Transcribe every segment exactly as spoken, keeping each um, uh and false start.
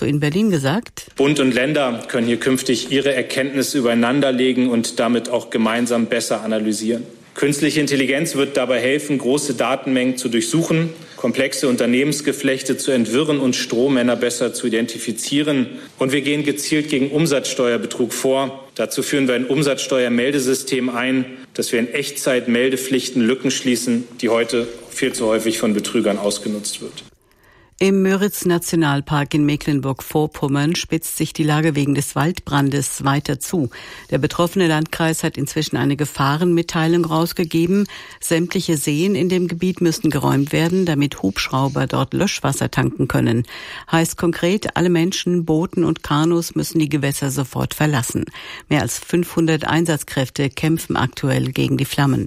dazu in Berlin gesagt: Bund und Länder können hier künftig ihre Erkenntnisse übereinanderlegen und damit auch gemeinsam besser analysieren. Künstliche Intelligenz wird dabei helfen, große Datenmengen zu durchsuchen, komplexe Unternehmensgeflechte zu entwirren und Strohmänner besser zu identifizieren. Und wir gehen gezielt gegen Umsatzsteuerbetrug vor. Dazu führen wir ein Umsatzsteuermeldesystem ein, dass wir in Echtzeit Meldepflichten Lücken schließen, die heute viel zu häufig von Betrügern ausgenutzt wird. Im Müritz-Nationalpark in Mecklenburg-Vorpommern spitzt sich die Lage wegen des Waldbrandes weiter zu. Der betroffene Landkreis hat inzwischen eine Gefahrenmitteilung rausgegeben. Sämtliche Seen in dem Gebiet müssen geräumt werden, damit Hubschrauber dort Löschwasser tanken können. Heißt konkret, alle Menschen, Booten und Kanus müssen die Gewässer sofort verlassen. Mehr als fünfhundert Einsatzkräfte kämpfen aktuell gegen die Flammen.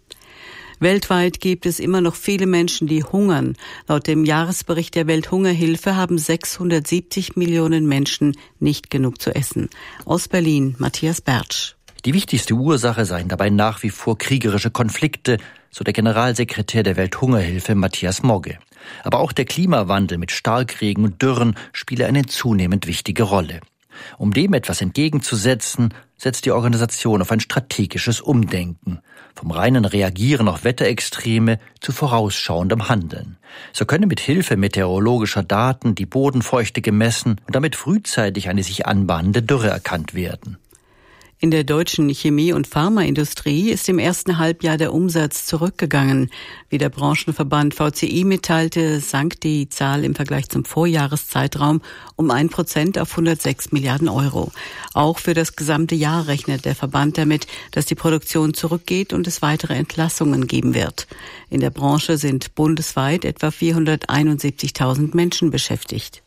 Weltweit gibt es immer noch viele Menschen, die hungern. Laut dem Jahresbericht der Welthungerhilfe haben sechshundertsiebzig Millionen Menschen nicht genug zu essen. Aus Berlin, Matthias Bertsch. Die wichtigste Ursache seien dabei nach wie vor kriegerische Konflikte, so der Generalsekretär der Welthungerhilfe Matthias Mogge. Aber auch der Klimawandel mit Starkregen und Dürren spiele eine zunehmend wichtige Rolle. Um dem etwas entgegenzusetzen, setzt die Organisation auf ein strategisches Umdenken. Vom reinen Reagieren auf Wetterextreme zu vorausschauendem Handeln. So könne mit Hilfe meteorologischer Daten die Bodenfeuchte gemessen und damit frühzeitig eine sich anbahnende Dürre erkannt werden. In der deutschen Chemie- und Pharmaindustrie ist im ersten Halbjahr der Umsatz zurückgegangen. Wie der Branchenverband V C I mitteilte, sank die Zahl im Vergleich zum Vorjahreszeitraum um ein Prozent auf hundertsechs Milliarden Euro. Auch für das gesamte Jahr rechnet der Verband damit, dass die Produktion zurückgeht und es weitere Entlassungen geben wird. In der Branche sind bundesweit etwa vierhunderteinundsiebzigtausend Menschen beschäftigt.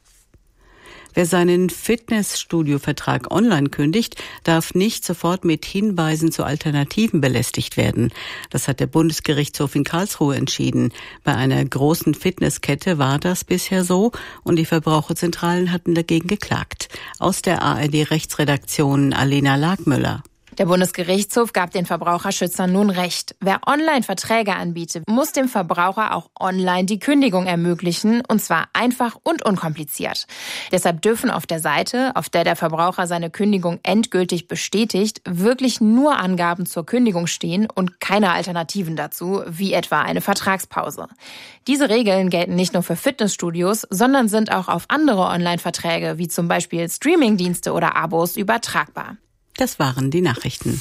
Wer seinen Fitnessstudio-Vertrag online kündigt, darf nicht sofort mit Hinweisen zu Alternativen belästigt werden. Das hat der Bundesgerichtshof in Karlsruhe entschieden. Bei einer großen Fitnesskette war das bisher so und die Verbraucherzentralen hatten dagegen geklagt. Aus der A R D-Rechtsredaktion Alena Lagmüller. Der Bundesgerichtshof gab den Verbraucherschützern nun Recht. Wer Online-Verträge anbietet, muss dem Verbraucher auch online die Kündigung ermöglichen, und zwar einfach und unkompliziert. Deshalb dürfen auf der Seite, auf der der Verbraucher seine Kündigung endgültig bestätigt, wirklich nur Angaben zur Kündigung stehen und keine Alternativen dazu, wie etwa eine Vertragspause. Diese Regeln gelten nicht nur für Fitnessstudios, sondern sind auch auf andere Online-Verträge, wie zum Beispiel Streamingdienste oder Abos, übertragbar. Das waren die Nachrichten.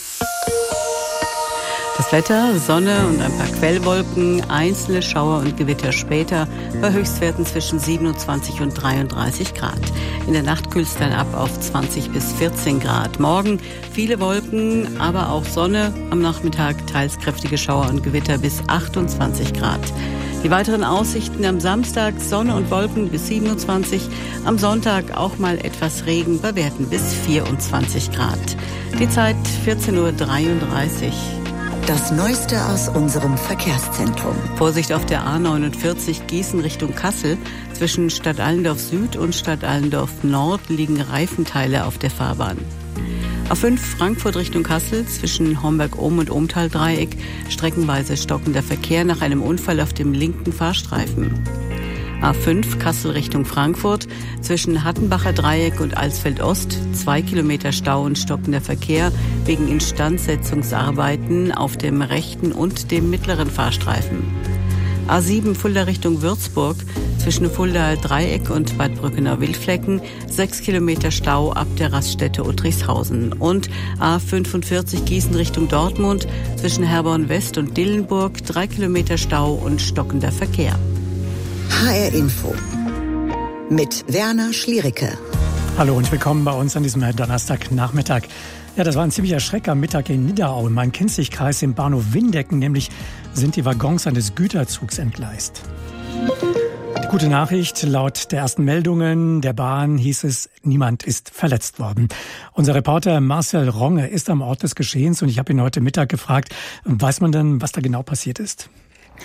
Das Wetter, Sonne und ein paar Quellwolken, einzelne Schauer und Gewitter später, bei Höchstwerten zwischen siebenundzwanzig und dreiunddreißig Grad. In der Nacht kühlt es dann ab auf zwanzig bis vierzehn Grad. Morgen viele Wolken, aber auch Sonne. Am Nachmittag teils kräftige Schauer und Gewitter bis achtundzwanzig Grad. Die weiteren Aussichten am Samstag, Sonne und Wolken bis siebenundzwanzig, am Sonntag auch mal etwas Regen bei Werten bis vierundzwanzig Grad. Die Zeit vierzehn Uhr dreiunddreißig. Das Neueste aus unserem Verkehrszentrum. Vorsicht auf der A neunundvierzig Gießen Richtung Kassel. Zwischen Stadt Allendorf Süd und Stadt Allendorf Nord liegen Reifenteile auf der Fahrbahn. A fünf Frankfurt Richtung Kassel, zwischen Homberg-Ohm und Ohmtal-Dreieck, streckenweise stockender Verkehr nach einem Unfall auf dem linken Fahrstreifen. A fünf Kassel Richtung Frankfurt, zwischen Hattenbacher Dreieck und Alsfeld Ost, zwei Kilometer Stau und stockender Verkehr wegen Instandsetzungsarbeiten auf dem rechten und dem mittleren Fahrstreifen. A sieben Fulda Richtung Würzburg, zwischen Fulda Dreieck und Bad Brückenau-Wildflecken, sechs Kilometer Stau ab der Raststätte Uttrichshausen. Und A fünfundvierzig Gießen Richtung Dortmund, zwischen Herborn West und Dillenburg, drei Kilometer Stau und stockender Verkehr. H R Info mit Werner Schliericke. Hallo und willkommen bei uns an diesem Donnerstagnachmittag. Ja, das war ein ziemlicher Schreck am Mittag in Nidderau, im Main-Kinzig-Kreis im Bahnhof Windecken. Nämlich sind die Waggons eines Güterzugs entgleist. Die gute Nachricht, laut der ersten Meldungen der Bahn hieß es, niemand ist verletzt worden. Unser Reporter Marcel Ronge ist am Ort des Geschehens und ich habe ihn heute Mittag gefragt, weiß man denn, was da genau passiert ist?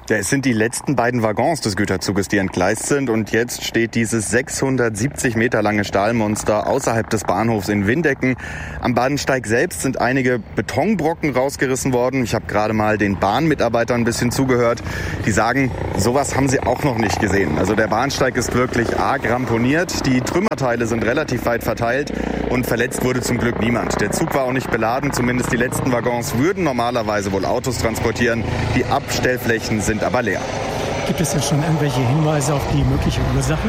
Es sind die letzten beiden Waggons des Güterzuges, die entgleist sind. Und jetzt steht dieses sechshundertsiebzig Meter lange Stahlmonster außerhalb des Bahnhofs in Windecken. Am Bahnsteig selbst sind einige Betonbrocken rausgerissen worden. Ich habe gerade mal den Bahnmitarbeitern ein bisschen zugehört. Die sagen, sowas haben sie auch noch nicht gesehen. Also der Bahnsteig ist wirklich arg ramponiert. Die Trümmerteile sind relativ weit verteilt und verletzt wurde zum Glück niemand. Der Zug war auch nicht beladen. Zumindest die letzten Waggons würden normalerweise wohl Autos transportieren. Die Abstellflächen sind aber leer. Gibt es jetzt schon irgendwelche Hinweise auf die mögliche Ursache?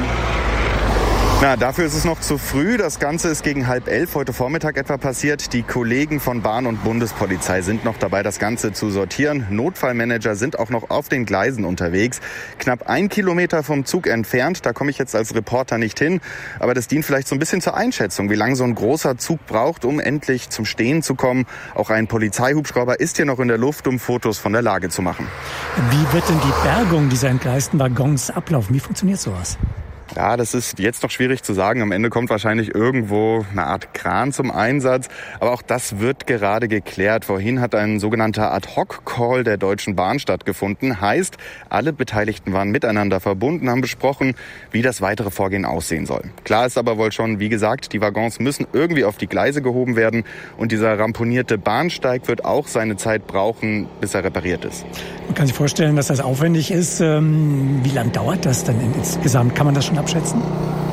Na, dafür ist es noch zu früh. Das Ganze ist gegen halb elf heute Vormittag etwa passiert. Die Kollegen von Bahn- und Bundespolizei sind noch dabei, das Ganze zu sortieren. Notfallmanager sind auch noch auf den Gleisen unterwegs. Knapp ein Kilometer vom Zug entfernt. Da komme ich jetzt als Reporter nicht hin. Aber das dient vielleicht so ein bisschen zur Einschätzung, wie lange so ein großer Zug braucht, um endlich zum Stehen zu kommen. Auch ein Polizeihubschrauber ist hier noch in der Luft, um Fotos von der Lage zu machen. Wie wird denn die Bergung dieser entgleisten Waggons ablaufen? Wie funktioniert sowas? Ja, das ist jetzt noch schwierig zu sagen. Am Ende kommt wahrscheinlich irgendwo eine Art Kran zum Einsatz. Aber auch das wird gerade geklärt. Vorhin hat ein sogenannter Ad-Hoc-Call der Deutschen Bahn stattgefunden. Heißt, alle Beteiligten waren miteinander verbunden, haben besprochen, wie das weitere Vorgehen aussehen soll. Klar ist aber wohl schon, wie gesagt, die Waggons müssen irgendwie auf die Gleise gehoben werden. Und dieser ramponierte Bahnsteig wird auch seine Zeit brauchen, bis er repariert ist. Man kann sich vorstellen, dass das aufwendig ist. Wie lange dauert das denn insgesamt? Kann man das schon abschätzen?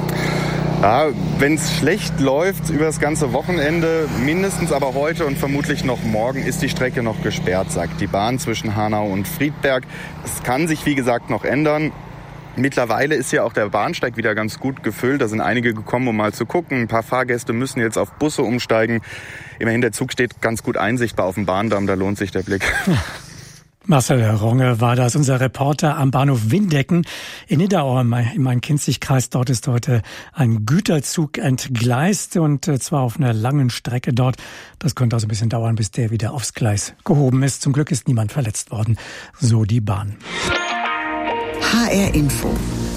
Ja, wenn es schlecht läuft über das ganze Wochenende, mindestens aber heute und vermutlich noch morgen ist die Strecke noch gesperrt, sagt die Bahn zwischen Hanau und Friedberg. Es kann sich, wie gesagt, noch ändern. Mittlerweile ist ja auch der Bahnsteig wieder ganz gut gefüllt. Da sind einige gekommen, um mal zu gucken. Ein paar Fahrgäste müssen jetzt auf Busse umsteigen. Immerhin, der Zug steht ganz gut einsichtbar auf dem Bahndamm. Da lohnt sich der Blick. Marcel Ronge war das, unser Reporter am Bahnhof Windecken in Nidau im Main-Kinzig-Kreis. Dort ist heute ein Güterzug entgleist und zwar auf einer langen Strecke dort. Das könnte also ein bisschen dauern, bis der wieder aufs Gleis gehoben ist. Zum Glück ist niemand verletzt worden, so die Bahn. H R Info.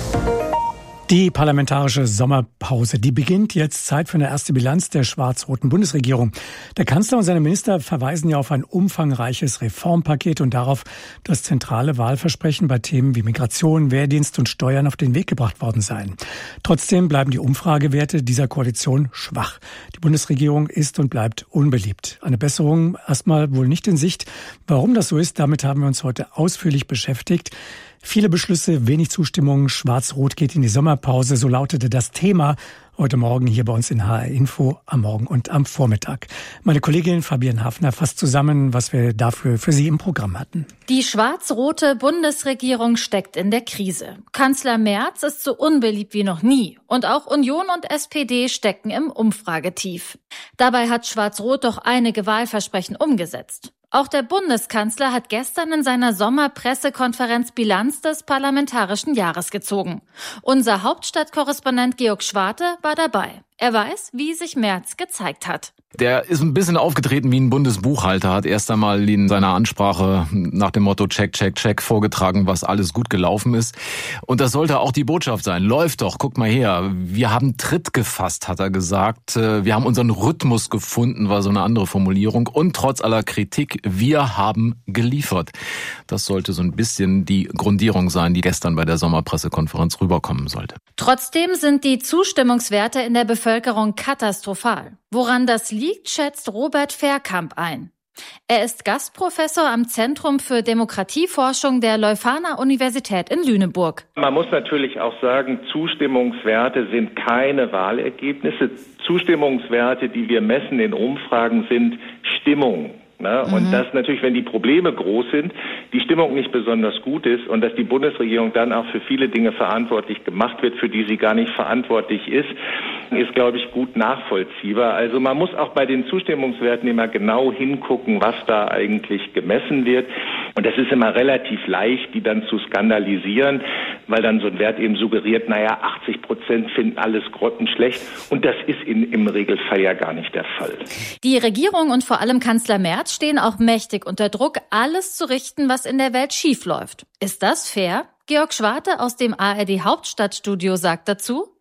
Die parlamentarische Sommerpause, die beginnt jetzt. Zeit für eine erste Bilanz der schwarz-roten Bundesregierung. Der Kanzler und seine Minister verweisen ja auf ein umfangreiches Reformpaket und darauf, dass zentrale Wahlversprechen bei Themen wie Migration, Wehrdienst und Steuern auf den Weg gebracht worden seien. Trotzdem bleiben die Umfragewerte dieser Koalition schwach. Die Bundesregierung ist und bleibt unbeliebt. Eine Besserung erstmal wohl nicht in Sicht. Warum das so ist, damit haben wir uns heute ausführlich beschäftigt. Viele Beschlüsse, wenig Zustimmung, Schwarz-Rot geht in die Sommerpause, so lautete das Thema heute Morgen hier bei uns in H R Info am Morgen und am Vormittag. Meine Kollegin Fabienne Hafner fasst zusammen, was wir dafür für Sie im Programm hatten. Die schwarz-rote Bundesregierung steckt in der Krise. Kanzler Merz ist so unbeliebt wie noch nie und auch Union und S P D stecken im Umfragetief. Dabei hat Schwarz-Rot doch einige Wahlversprechen umgesetzt. Auch der Bundeskanzler hat gestern in seiner Sommerpressekonferenz Bilanz des parlamentarischen Jahres gezogen. Unser Hauptstadtkorrespondent Georg Schwarte war dabei. Er weiß, wie sich Merz gezeigt hat. Der ist ein bisschen aufgetreten wie ein Bundesbuchhalter, hat erst einmal in seiner Ansprache nach dem Motto Check, Check, Check vorgetragen, was alles gut gelaufen ist. Und das sollte auch die Botschaft sein. Läuft doch, guck mal her. Wir haben Tritt gefasst, hat er gesagt. Wir haben unseren Rhythmus gefunden, war so eine andere Formulierung. Und trotz aller Kritik, wir haben geliefert. Das sollte so ein bisschen die Grundierung sein, die gestern bei der Sommerpressekonferenz rüberkommen sollte. Trotzdem sind die Zustimmungswerte in der Bevölkerung katastrophal. Woran das liegt, schätzt Robert Verkamp ein. Er ist Gastprofessor am Zentrum für Demokratieforschung der Leuphana-Universität in Lüneburg. Man muss natürlich auch sagen, Zustimmungswerte sind keine Wahlergebnisse. Zustimmungswerte, die wir messen in Umfragen, sind Stimmung. Ne? Und mhm. dass natürlich, wenn die Probleme groß sind, die Stimmung nicht besonders gut ist und dass die Bundesregierung dann auch für viele Dinge verantwortlich gemacht wird, für die sie gar nicht verantwortlich ist, ist, glaube ich, gut nachvollziehbar. Also man muss auch bei den Zustimmungswerten immer genau hingucken, was da eigentlich gemessen wird. Und das ist immer relativ leicht, die dann zu skandalisieren, weil dann so ein Wert eben suggeriert, naja, achtzig Prozent finden alles grottenschlecht. Und das ist in, im Regelfall ja gar nicht der Fall. Die Regierung und vor allem Kanzler Merz stehen auch mächtig unter Druck, alles zu richten, was in der Welt schiefläuft. Ist das fair? Georg Schwarte aus dem A R D Hauptstadtstudio sagt dazu: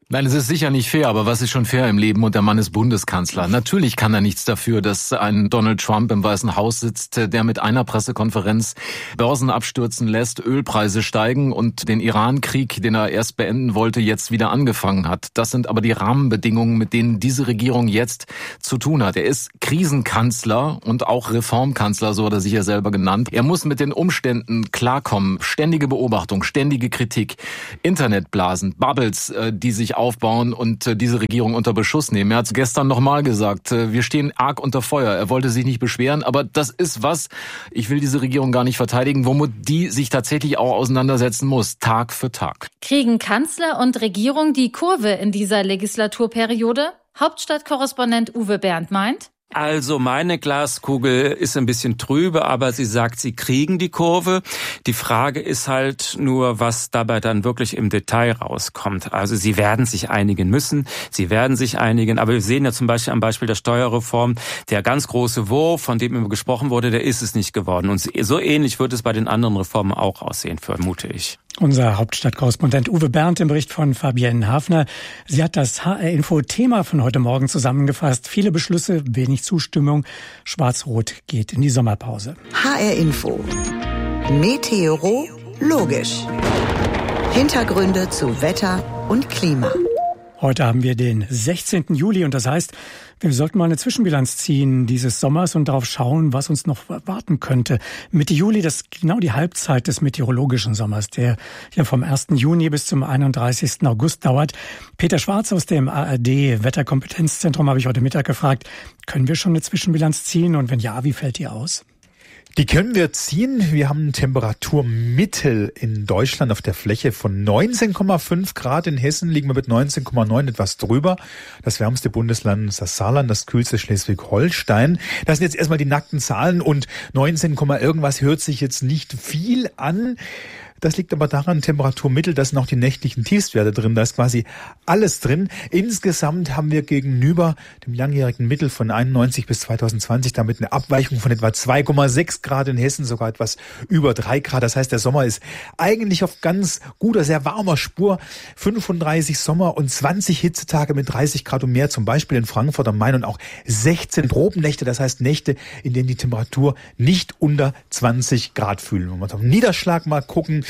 Nein, es ist sicher nicht fair, aber was ist schon fair im Leben? Und der Mann ist Bundeskanzler. Natürlich kann er nichts dafür, dass ein Donald Trump im Weißen Haus sitzt, der mit einer Pressekonferenz Börsen abstürzen lässt, Ölpreise steigen und den Iran-Krieg, den er erst beenden wollte, jetzt wieder angefangen hat. Das sind aber die Rahmenbedingungen, mit denen diese Regierung jetzt zu tun hat. Er ist Krisenkanzler und auch Reformkanzler, so hat er sich ja selber genannt. Er muss mit den Umständen klarkommen. Ständige Beobachtung, ständige Kritik, Internetblasen, Bubbles, die sich aufbauen und äh, diese Regierung unter Beschuss nehmen. Er hat es gestern nochmal gesagt, äh, wir stehen arg unter Feuer. Er wollte sich nicht beschweren, aber das ist was, ich will diese Regierung gar nicht verteidigen, womit die sich tatsächlich auch auseinandersetzen muss, Tag für Tag. Kriegen Kanzler und Regierung die Kurve in dieser Legislaturperiode? Hauptstadtkorrespondent Uwe Bernd meint: Also meine Glaskugel ist ein bisschen trübe, aber sie sagt, sie kriegen die Kurve. Die Frage ist halt nur, was dabei dann wirklich im Detail rauskommt. Also sie werden sich einigen müssen, sie werden sich einigen, aber wir sehen ja zum Beispiel am Beispiel der Steuerreform, der ganz große Wurf, von dem immer gesprochen wurde, der ist es nicht geworden. Und so ähnlich wird es bei den anderen Reformen auch aussehen, vermute ich. Unser Hauptstadtkorrespondent Uwe Bernd im Bericht von Fabienne Hafner. Sie hat das H R-Info-Thema von heute Morgen zusammengefasst. Viele Beschlüsse, wenig Zustimmung. Schwarz-Rot geht in die Sommerpause. H R-Info. Meteorologisch. Hintergründe zu Wetter und Klima. Heute haben wir den sechzehnten Juli und das heißt, wir sollten mal eine Zwischenbilanz ziehen dieses Sommers und darauf schauen, was uns noch erwarten könnte. Mitte Juli, das ist genau die Halbzeit des meteorologischen Sommers, der ja vom ersten Juni bis zum einunddreißigsten August dauert. Peter Schwarz aus dem A R D-Wetterkompetenzzentrum habe ich heute Mittag gefragt, können wir schon eine Zwischenbilanz ziehen und wenn ja, wie fällt die aus? Die können wir ziehen. Wir haben ein Temperaturmittel in Deutschland auf der Fläche von neunzehn Komma fünf Grad. In Hessen liegen wir mit neunzehn Komma neun etwas drüber. Das wärmste Bundesland ist das Saarland, das kühlste Schleswig-Holstein. Das sind jetzt erstmal die nackten Zahlen und neunzehn, irgendwas hört sich jetzt nicht viel an. Das liegt aber daran, Temperaturmittel, da sind auch die nächtlichen Tiefstwerte drin, da ist quasi alles drin. Insgesamt haben wir gegenüber dem langjährigen Mittel von einundneunzig bis zweitausendzwanzig damit eine Abweichung von etwa zwei Komma sechs Grad, in Hessen sogar etwas über drei Grad. Das heißt, der Sommer ist eigentlich auf ganz guter, sehr warmer Spur. fünfunddreißig Sommer- und zwanzig Hitzetage mit dreißig Grad und mehr, zum Beispiel in Frankfurt am Main und auch sechzehn Tropennächte, das heißt Nächte, in denen die Temperatur nicht unter zwanzig Grad fühlen. Wenn wir auf den Niederschlag mal gucken,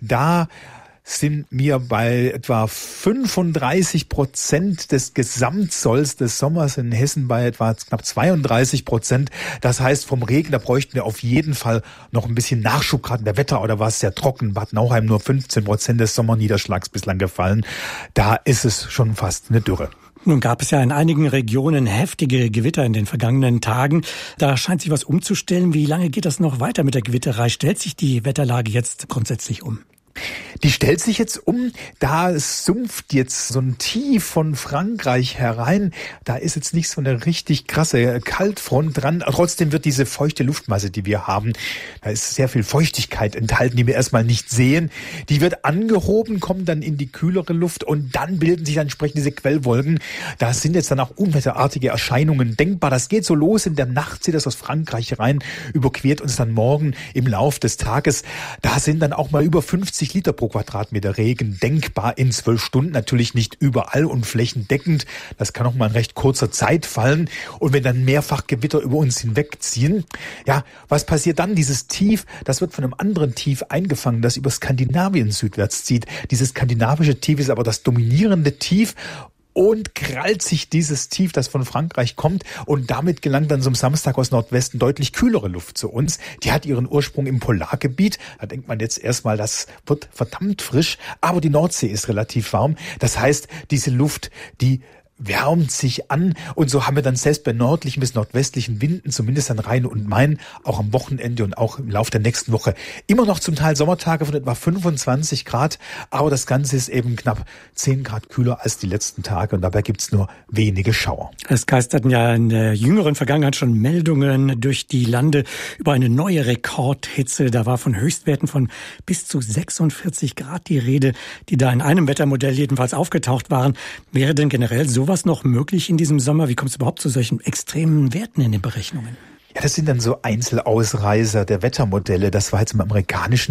da sind wir bei etwa fünfunddreißig Prozent des Gesamtzolls des Sommers, in Hessen bei etwa knapp zweiunddreißig Prozent. Das heißt, vom Regen, da bräuchten wir auf jeden Fall noch ein bisschen Nachschub. Gerade in der Wetter oder war es sehr trocken. Bad Nauheim nur fünfzehn Prozent des Sommerniederschlags bislang gefallen. Da ist es schon fast eine Dürre. Nun gab es ja in einigen Regionen heftige Gewitter in den vergangenen Tagen. Da scheint sich was umzustellen. Wie lange geht das noch weiter mit der Gewitterei? Stellt sich die Wetterlage jetzt grundsätzlich um? Die stellt sich jetzt um, da sumpft jetzt so ein Tief von Frankreich herein. Da ist jetzt nicht so eine richtig krasse Kaltfront dran. Trotzdem wird diese feuchte Luftmasse, die wir haben, da ist sehr viel Feuchtigkeit enthalten, die wir erstmal nicht sehen. Die wird angehoben, kommt dann in die kühlere Luft und dann bilden sich dann entsprechend diese Quellwolken. Da sind jetzt dann auch unwetterartige Erscheinungen denkbar. Das geht so los in der Nacht, zieht das aus Frankreich rein, überquert uns dann morgen im Lauf des Tages. Da sind dann auch mal über fünfzig Liter pro Quadratmeter Regen denkbar in zwölf Stunden. Natürlich nicht überall und flächendeckend. Das kann auch mal in recht kurzer Zeit fallen. Und wenn dann mehrfach Gewitter über uns hinwegziehen, ja, was passiert dann? Dieses Tief, das wird von einem anderen Tief eingefangen, das über Skandinavien südwärts zieht. Dieses skandinavische Tief ist aber das dominierende Tief. Und krallt sich dieses Tief, das von Frankreich kommt, und damit gelangt dann zum Samstag aus Nordwesten deutlich kühlere Luft zu uns. Die hat ihren Ursprung im Polargebiet. Da denkt man jetzt erstmal, das wird verdammt frisch, aber die Nordsee ist relativ warm. Das heißt, diese Luft, die wärmt sich an und so haben wir dann selbst bei nördlichen bis nordwestlichen Winden, zumindest an Rhein und Main, auch am Wochenende und auch im Laufe der nächsten Woche immer noch zum Teil Sommertage von etwa fünfundzwanzig Grad, aber das Ganze ist eben knapp zehn Grad kühler als die letzten Tage und dabei gibt's nur wenige Schauer. Es geisterten ja in der jüngeren Vergangenheit schon Meldungen durch die Lande über eine neue Rekordhitze. Da war von Höchstwerten von bis zu sechsundvierzig Grad die Rede, die da in einem Wettermodell jedenfalls aufgetaucht waren. Wäre denn generell so was noch möglich in diesem Sommer? Wie kommt es überhaupt zu solchen extremen Werten in den Berechnungen? Ja, das sind dann so Einzelausreißer der Wettermodelle. Das war jetzt im amerikanischen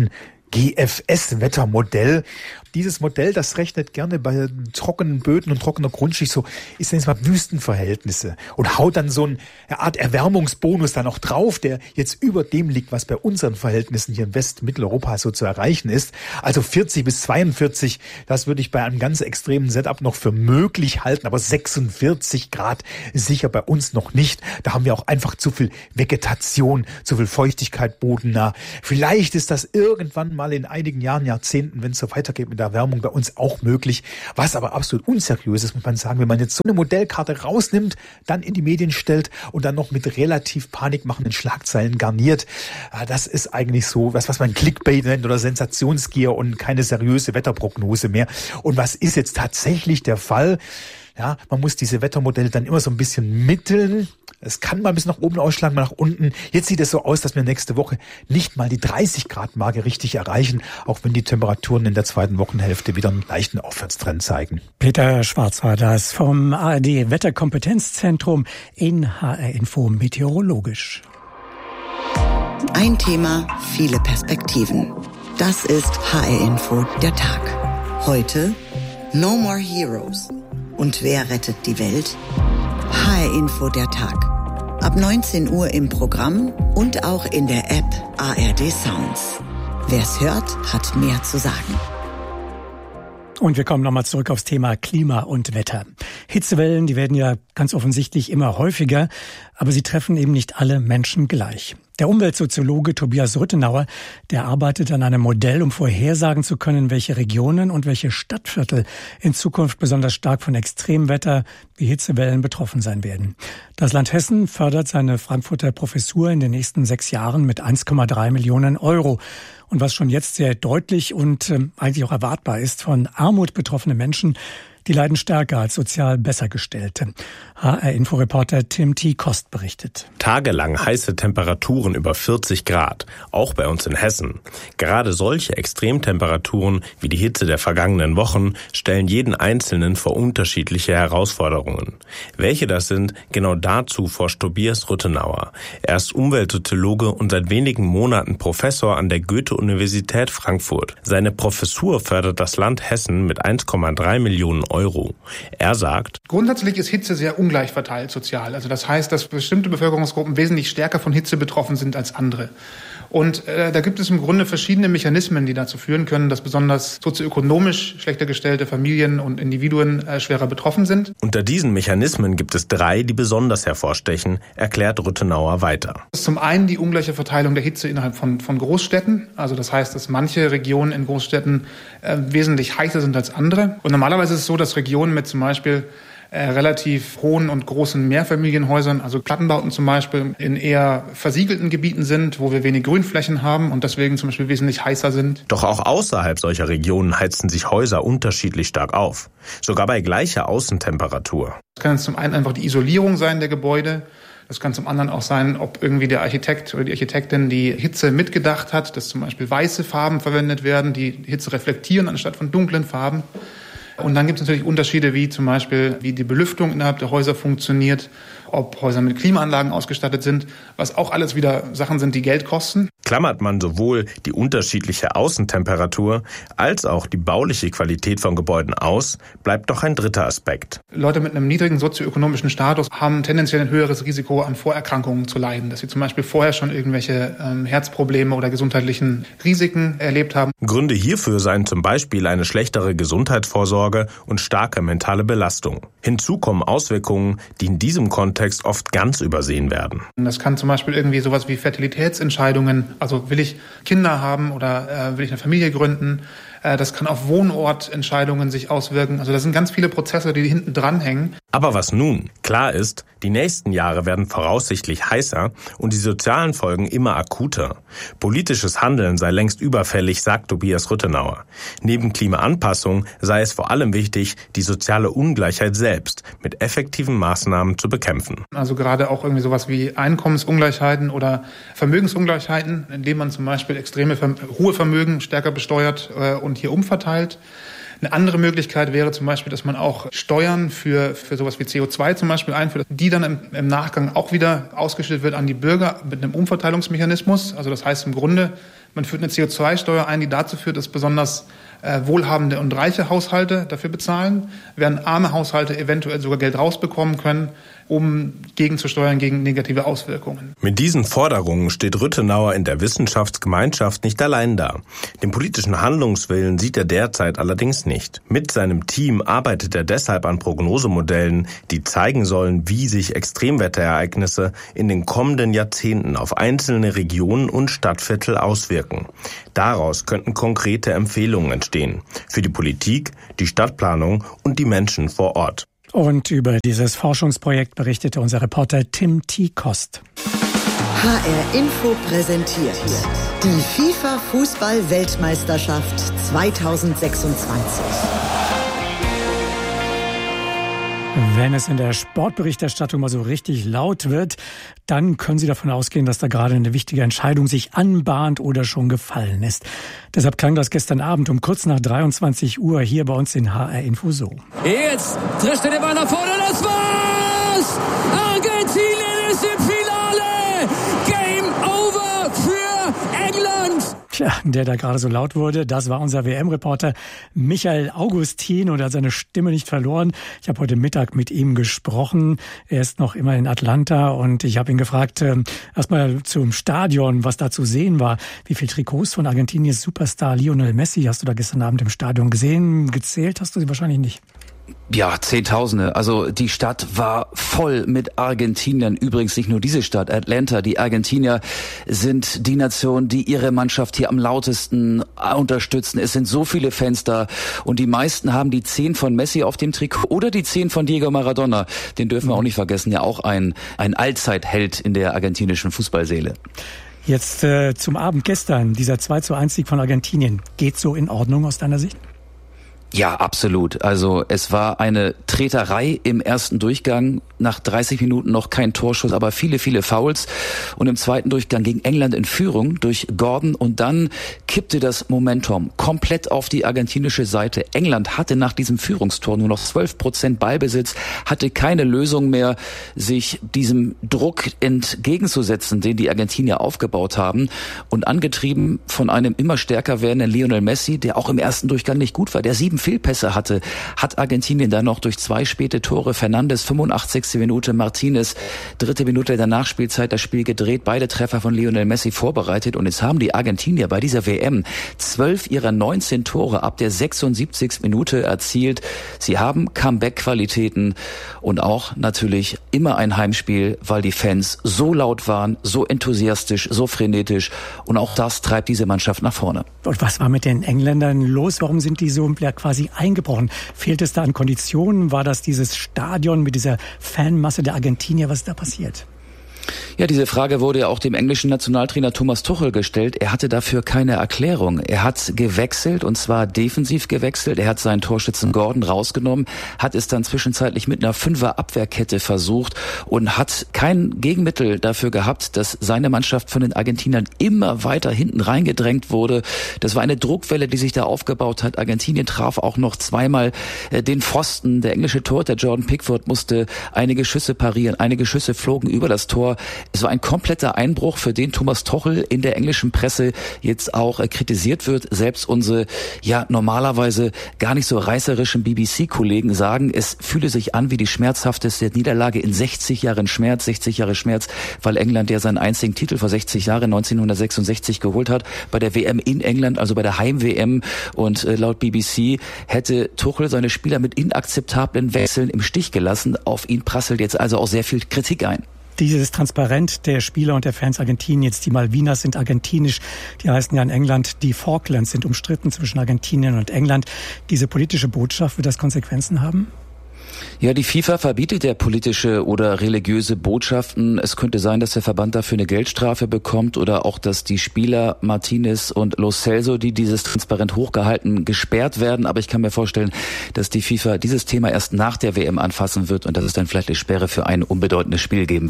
G F S-Wettermodell. Dieses Modell, das rechnet gerne bei trockenen Böden und trockener Grundschicht so, ist jetzt mal Wüstenverhältnisse und haut dann so eine Art Erwärmungsbonus da noch drauf, der jetzt über dem liegt, was bei unseren Verhältnissen hier in West-Mitteleuropa so zu erreichen ist. Also vierzig bis zweiundvierzig, das würde ich bei einem ganz extremen Setup noch für möglich halten, aber sechsundvierzig Grad sicher bei uns noch nicht. Da haben wir auch einfach zu viel Vegetation, zu viel Feuchtigkeit bodennah. Vielleicht ist das irgendwann mal in einigen Jahren, Jahrzehnten, wenn es so weitergeht mit der Erwärmung, bei uns auch möglich. Was aber absolut unseriös ist, muss man sagen, wenn man jetzt so eine Modellkarte rausnimmt, dann in die Medien stellt und dann noch mit relativ panikmachenden Schlagzeilen garniert. Das ist eigentlich so was, was man Clickbait nennt oder Sensationsgier und keine seriöse Wetterprognose mehr. Und was ist jetzt tatsächlich der Fall? Ja, man muss diese Wettermodelle dann immer so ein bisschen mitteln. Es kann mal bis nach oben ausschlagen, mal nach unten. Jetzt sieht es so aus, dass wir nächste Woche nicht mal die dreißig Grad Marke richtig erreichen, auch wenn die Temperaturen in der zweiten Wochenhälfte wieder einen leichten Aufwärtstrend zeigen. Peter Schwarz war das vom A R D Wetterkompetenzzentrum in H R Info Meteorologisch. Ein Thema, viele Perspektiven. Das ist H R Info der Tag. Heute No More Heroes. Und wer rettet die Welt? H R Info der Tag. Ab neunzehn Uhr im Programm und auch in der App A R D Sounds. Wer's hört, hat mehr zu sagen. Und wir kommen nochmal zurück aufs Thema Klima und Wetter. Hitzewellen, die werden ja ganz offensichtlich immer häufiger, aber sie treffen eben nicht alle Menschen gleich. Der Umweltsoziologe Tobias Rüttenauer, der arbeitet an einem Modell, um vorhersagen zu können, welche Regionen und welche Stadtviertel in Zukunft besonders stark von Extremwetter wie Hitzewellen betroffen sein werden. Das Land Hessen fördert seine Frankfurter Professur in den nächsten sechs Jahren mit eins Komma drei Millionen Euro. Und was schon jetzt sehr deutlich und äh, eigentlich auch erwartbar ist, von Armut betroffene Menschen, die leiden stärker als sozial Bessergestellte. H R-Inforeporter Tim T. Kost berichtet. Tagelang heiße Temperaturen über vierzig Grad, auch bei uns in Hessen. Gerade solche Extremtemperaturen wie die Hitze der vergangenen Wochen stellen jeden Einzelnen vor unterschiedliche Herausforderungen. Welche das sind, genau dazu forscht Tobias Rüttenauer. Er ist Umweltsoziologe und seit wenigen Monaten Professor an der Goethe-Universität Frankfurt. Seine Professur fördert das Land Hessen mit eins Komma drei Millionen Euro. Er sagt: Grundsätzlich ist Hitze sehr ungleich verteilt sozial. Also das heißt, dass bestimmte Bevölkerungsgruppen wesentlich stärker von Hitze betroffen sind als andere. Und äh, da gibt es im Grunde verschiedene Mechanismen, die dazu führen können, dass besonders sozioökonomisch schlechter gestellte Familien und Individuen äh, schwerer betroffen sind. Unter diesen Mechanismen gibt es drei, die besonders hervorstechen, erklärt Rüttenauer weiter. Das ist zum einen die ungleiche Verteilung der Hitze innerhalb von, von Großstädten. Also das heißt, dass manche Regionen in Großstädten äh, wesentlich heißer sind als andere. Und normalerweise ist es so, dass Regionen mit zum Beispiel Äh, relativ hohen und großen Mehrfamilienhäusern, also Plattenbauten zum Beispiel, in eher versiegelten Gebieten sind, wo wir wenig Grünflächen haben und deswegen zum Beispiel wesentlich heißer sind. Doch auch außerhalb solcher Regionen heizen sich Häuser unterschiedlich stark auf, sogar bei gleicher Außentemperatur. Das kann jetzt zum einen einfach die Isolierung sein der Gebäude. Das kann zum anderen auch sein, ob irgendwie der Architekt oder die Architektin die Hitze mitgedacht hat, dass zum Beispiel weiße Farben verwendet werden, die Hitze reflektieren anstatt von dunklen Farben. Und dann gibt es natürlich Unterschiede, wie zum Beispiel, wie die Belüftung innerhalb der Häuser funktioniert, ob Häuser mit Klimaanlagen ausgestattet sind, was auch alles wieder Sachen sind, die Geld kosten. Klammert man sowohl die unterschiedliche Außentemperatur als auch die bauliche Qualität von Gebäuden aus, bleibt doch ein dritter Aspekt. Leute mit einem niedrigen sozioökonomischen Status haben tendenziell ein höheres Risiko, an Vorerkrankungen zu leiden, dass sie zum Beispiel vorher schon irgendwelche ähm, Herzprobleme oder gesundheitlichen Risiken erlebt haben. Gründe hierfür seien zum Beispiel eine schlechtere Gesundheitsvorsorge und starke mentale Belastung. Hinzu kommen Auswirkungen, die in diesem Kontext oft ganz übersehen werden. Das kann zum Beispiel irgendwie sowas wie Fertilitätsentscheidungen, also will ich Kinder haben oder äh, will ich eine Familie gründen. Äh, das kann auf Wohnortentscheidungen sich auswirken. Also das sind ganz viele Prozesse, die hinten dranhängen. Aber was nun? Klar ist, die nächsten Jahre werden voraussichtlich heißer und die sozialen Folgen immer akuter. Politisches Handeln sei längst überfällig, sagt Tobias Rüttenauer. Neben Klimaanpassung sei es vor allem wichtig, die soziale Ungleichheit selbst mit effektiven Maßnahmen zu bekämpfen. Also gerade auch irgendwie sowas wie Einkommensungleichheiten oder Vermögensungleichheiten, indem man zum Beispiel extreme hohe Vermögen stärker besteuert äh, und hier umverteilt. Eine andere Möglichkeit wäre zum Beispiel, dass man auch Steuern für, für sowas wie C O zwei zum Beispiel einführt, die dann im, im Nachgang auch wieder ausgeschüttet wird an die Bürger mit einem Umverteilungsmechanismus. Also das heißt im Grunde, Man führt eine C O zwei Steuer ein, die dazu führt, dass besonders äh, wohlhabende und reiche Haushalte dafür bezahlen, während arme Haushalte eventuell sogar Geld rausbekommen können, um gegenzusteuern gegen negative Auswirkungen. Mit diesen Forderungen steht Rüttenauer in der Wissenschaftsgemeinschaft nicht allein da. Den politischen Handlungswillen sieht er derzeit allerdings nicht. Mit seinem Team arbeitet er deshalb an Prognosemodellen, die zeigen sollen, wie sich Extremwetterereignisse in den kommenden Jahrzehnten auf einzelne Regionen und Stadtviertel auswirken. Daraus könnten konkrete Empfehlungen entstehen. Für die Politik, die Stadtplanung und die Menschen vor Ort. Und über dieses Forschungsprojekt berichtete unser Reporter Tim Tiekost. H R Info präsentiert die FIFA-Fußball-Weltmeisterschaft zweitausendsechsundzwanzig. Wenn es in der Sportberichterstattung mal so richtig laut wird, dann können Sie davon ausgehen, dass da gerade eine wichtige Entscheidung sich anbahnt oder schon gefallen ist. Deshalb klang das gestern Abend um kurz nach dreiundzwanzig Uhr hier bei uns in H R Info so. Jetzt trischt er den Ball nach vorne, das war's! Argentinien ist im Finale! Game over für England! Tja, der da gerade so laut wurde, das war unser W M-Reporter Michael Augustin und er hat seine Stimme nicht verloren. Ich habe heute Mittag mit ihm gesprochen. Er ist noch immer in Atlanta und ich habe ihn gefragt, äh, erstmal zum Stadion, was da zu sehen war. Wie viele Trikots von Argentiniens Superstar Lionel Messi hast du da gestern Abend im Stadion gesehen? Gezählt hast du sie wahrscheinlich nicht. Ja, Zehntausende. Also die Stadt war voll mit Argentiniern. Übrigens nicht nur diese Stadt, Atlanta. Die Argentinier sind die Nation, die ihre Mannschaft hier am lautesten unterstützen. Es sind so viele Fans da und die meisten haben die zehn von Messi auf dem Trikot oder die zehn von Diego Maradona. Den dürfen wir auch nicht vergessen. Ja, auch ein, ein Allzeitheld in der argentinischen Fußballseele. Jetzt äh, zum Abend gestern, dieser zwei zu eins Sieg von Argentinien. Geht so in Ordnung aus deiner Sicht? Ja, absolut. Also es war eine Treterei im ersten Durchgang. Nach dreißig Minuten noch kein Torschuss, aber viele, viele Fouls. Und im zweiten Durchgang ging England in Führung durch Gordon. Und dann kippte das Momentum komplett auf die argentinische Seite. England hatte nach diesem Führungstor nur noch zwölf Prozent Ballbesitz, hatte keine Lösung mehr, sich diesem Druck entgegenzusetzen, den die Argentinier aufgebaut haben. Und angetrieben von einem immer stärker werdenden Lionel Messi, der auch im ersten Durchgang nicht gut war, der sieben Fehlpässe hatte, hat Argentinien dann noch durch zwei späte Tore, Fernandes fünfundachtzigste Minute, Martinez dritte Minute der Nachspielzeit das Spiel gedreht, beide Treffer von Lionel Messi vorbereitet und jetzt haben die Argentinier bei dieser W M zwölf ihrer neunzehn Tore ab der sechsundsiebzigsten Minute erzielt. Sie haben Comeback-Qualitäten und auch natürlich immer ein Heimspiel, weil die Fans so laut waren, so enthusiastisch, so frenetisch und auch das treibt diese Mannschaft nach vorne. Und was war mit den Engländern los? Warum sind die so quasi eingebrochen? Fehlt es da an Konditionen? War das dieses Stadion mit dieser Fanmasse der Argentinier? Was ist da passiert? Ja, diese Frage wurde ja auch dem englischen Nationaltrainer Thomas Tuchel gestellt. Er hatte dafür keine Erklärung. Er hat gewechselt und zwar defensiv gewechselt. Er hat seinen Torschützen Gordon rausgenommen, hat es dann zwischenzeitlich mit einer Fünfer-Abwehrkette versucht und hat kein Gegenmittel dafür gehabt, dass seine Mannschaft von den Argentiniern immer weiter hinten reingedrängt wurde. Das war eine Druckwelle, die sich da aufgebaut hat. Argentinien traf auch noch zweimal den Pfosten. Der englische Torhüter Jordan Pickford musste einige Schüsse parieren. Einige Schüsse flogen über das Tor. Es war ein kompletter Einbruch, für den Thomas Tuchel in der englischen Presse jetzt auch äh, kritisiert wird. Selbst unsere ja normalerweise gar nicht so reißerischen B B C-Kollegen sagen, es fühle sich an wie die schmerzhafteste Niederlage in sechzig Jahren Schmerz, sechzig Jahre Schmerz, weil England ja seinen einzigen Titel vor sechzig Jahren, neunzehnhundertsechsundsechzig, geholt hat, bei der W M in England, also bei der Heim-W M. Und äh, laut B B C hätte Tuchel seine Spieler mit inakzeptablen Wechseln im Stich gelassen. Auf ihn prasselt jetzt also auch sehr viel Kritik ein. Dieses Transparent der Spieler und der Fans Argentiniens, die Malvinas sind argentinisch, die heißen ja in England, die Falklands sind umstritten zwischen Argentinien und England. Diese politische Botschaft, wird das Konsequenzen haben? Ja, die FIFA verbietet ja politische oder religiöse Botschaften. Es könnte sein, dass der Verband dafür eine Geldstrafe bekommt oder auch, dass die Spieler Martinez und Lo Celso, die dieses transparent hochgehalten, gesperrt werden. Aber ich kann mir vorstellen, dass die FIFA dieses Thema erst nach der W M anfassen wird und dass es dann vielleicht eine Sperre für ein unbedeutendes Spiel geben wird.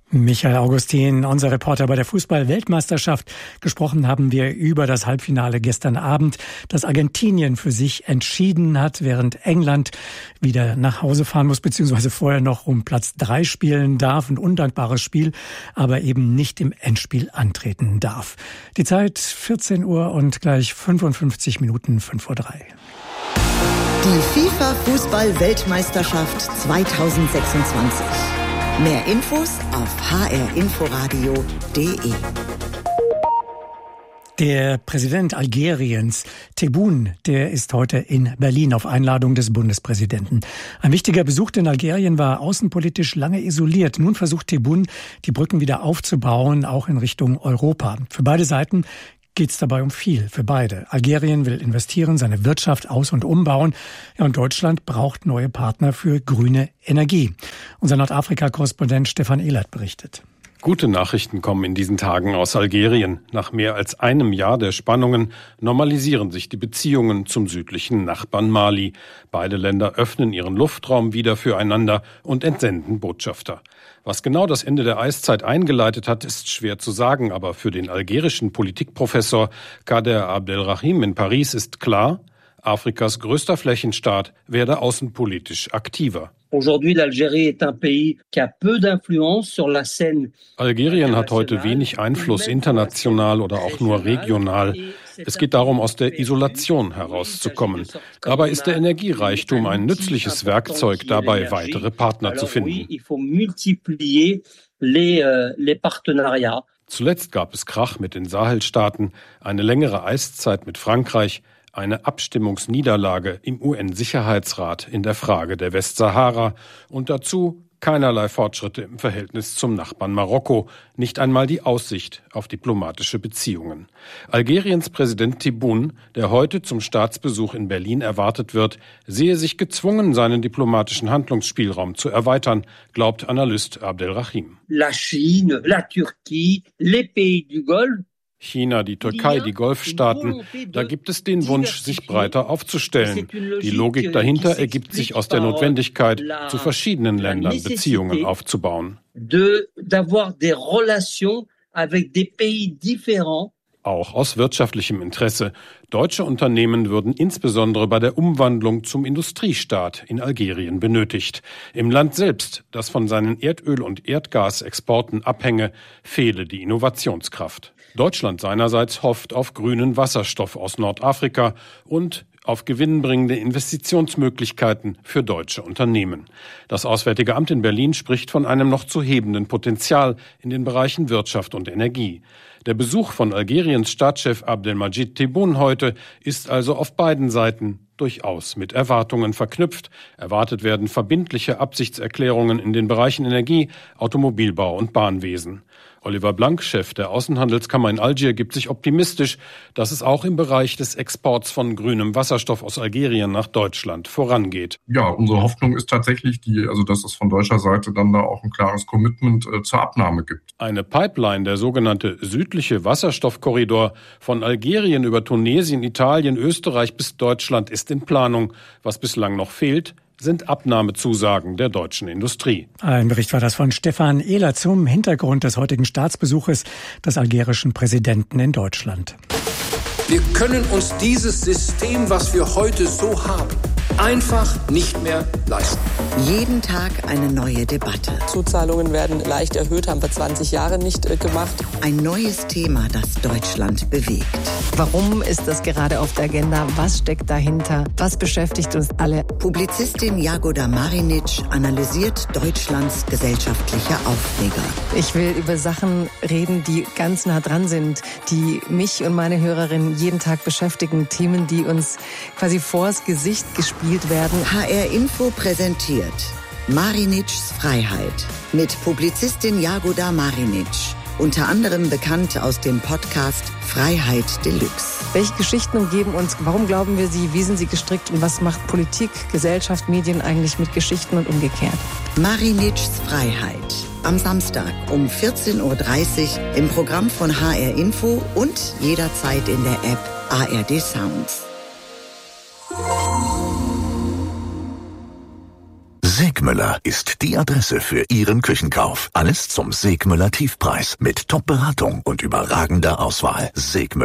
Michael Augustin, unser Reporter bei der Fußball-Weltmeisterschaft. Gesprochen haben wir über das Halbfinale gestern Abend, das Argentinien für sich entschieden hat, während England wieder nach Hause fahren muss, beziehungsweise vorher noch um Platz drei spielen darf. Ein undankbares Spiel, aber eben nicht im Endspiel antreten darf. Die Zeit vierzehn Uhr und gleich fünfundfünfzig Minuten, fünf Uhr drei. Die FIFA-Fußball-Weltmeisterschaft zweitausendsechsundzwanzig. Mehr Infos auf h r inforadio punkt d e. Der Präsident Algeriens, Tebboune, der ist heute in Berlin auf Einladung des Bundespräsidenten. Ein wichtiger Besuch, denn Algerien war außenpolitisch lange isoliert. Nun versucht Tebboune, die Brücken wieder aufzubauen, auch in Richtung Europa. Für beide Seiten geht es dabei um viel, für beide. Algerien will investieren, seine Wirtschaft aus- und umbauen. Ja, und Deutschland braucht neue Partner für grüne Energie. Unser Nordafrika-Korrespondent Stefan Ehlert berichtet. Gute Nachrichten kommen in diesen Tagen aus Algerien. Nach mehr als einem Jahr der Spannungen normalisieren sich die Beziehungen zum südlichen Nachbarn Mali. Beide Länder öffnen ihren Luftraum wieder füreinander und entsenden Botschafter. Was genau das Ende der Eiszeit eingeleitet hat, ist schwer zu sagen, aber für den algerischen Politikprofessor Kader Abdelrahim in Paris ist klar, Afrikas größter Flächenstaat werde außenpolitisch aktiver. Algerien hat heute wenig Einfluss international oder auch nur regional. Es geht darum, aus der Isolation herauszukommen. Dabei ist der Energiereichtum ein nützliches Werkzeug, dabei weitere Partner zu finden. Zuletzt gab es Krach mit den Sahelstaaten, eine längere Eiszeit mit Frankreich, eine Abstimmungsniederlage im U N-Sicherheitsrat in der Frage der Westsahara und dazu keinerlei Fortschritte im Verhältnis zum Nachbarn Marokko, nicht einmal die Aussicht auf diplomatische Beziehungen. Algeriens Präsident Tebboune, der heute zum Staatsbesuch in Berlin erwartet wird, sehe sich gezwungen, seinen diplomatischen Handlungsspielraum zu erweitern, glaubt Analyst Abdelrahim. La Chine, la Turquie, les pays du Golfe. China, die Türkei, die Golfstaaten, da gibt es den Wunsch, sich breiter aufzustellen. Die Logik dahinter ergibt sich aus der Notwendigkeit, zu verschiedenen Ländern Beziehungen aufzubauen. Auch aus wirtschaftlichem Interesse. Deutsche Unternehmen würden insbesondere bei der Umwandlung zum Industriestaat in Algerien benötigt. Im Land selbst, das von seinen Erdöl- und Erdgasexporten abhänge, fehle die Innovationskraft. Deutschland seinerseits hofft auf grünen Wasserstoff aus Nordafrika und auf gewinnbringende Investitionsmöglichkeiten für deutsche Unternehmen. Das Auswärtige Amt in Berlin spricht von einem noch zu hebenden Potenzial in den Bereichen Wirtschaft und Energie. Der Besuch von Algeriens Staatschef Abdelmadjid Tebboune heute ist also auf beiden Seiten durchaus mit Erwartungen verknüpft. Erwartet werden verbindliche Absichtserklärungen in den Bereichen Energie, Automobilbau und Bahnwesen. Oliver Blank, Chef der Außenhandelskammer in Algier, gibt sich optimistisch, dass es auch im Bereich des Exports von grünem Wasserstoff aus Algerien nach Deutschland vorangeht. Ja, unsere Hoffnung ist tatsächlich die, also dass es von deutscher Seite dann da auch ein klares Commitment äh, zur Abnahme gibt. Eine Pipeline, der sogenannte südliche Wasserstoffkorridor von Algerien über Tunesien, Italien, Österreich bis Deutschland ist in Planung. Was bislang noch fehlt, sind Abnahmezusagen der deutschen Industrie. Ein Bericht war das von Stefan Ehler zum Hintergrund des heutigen Staatsbesuches des algerischen Präsidenten in Deutschland. Wir können uns dieses System, was wir heute so haben, einfach nicht mehr leisten. Jeden Tag eine neue Debatte. Zuzahlungen werden leicht erhöht, haben wir zwanzig Jahre nicht äh, gemacht. Ein neues Thema, das Deutschland bewegt. Warum ist das gerade auf der Agenda? Was steckt dahinter? Was beschäftigt uns alle? Publizistin Jagoda Marinic analysiert Deutschlands gesellschaftliche Aufreger. Ich will über Sachen reden, die ganz nah dran sind, die mich und meine Hörerinnen jeden Tag beschäftigen. Themen, die uns quasi vors Gesicht gespielt werden. H R Info präsentiert Marinics Freiheit mit Publizistin Jagoda Marinic. Unter anderem bekannt aus dem Podcast Freiheit Deluxe. Welche Geschichten umgeben uns? Warum glauben wir sie? Wie sind sie gestrickt? Und was macht Politik, Gesellschaft, Medien eigentlich mit Geschichten und umgekehrt? Marinics Freiheit. Am Samstag um vierzehn Uhr dreißig im Programm von H R Info und jederzeit in der App A R D Sounds. Sigma. Segmüller ist die Adresse für Ihren Küchenkauf. Alles zum Segmüller Tiefpreis mit Top-Beratung und überragender Auswahl. Segmüller.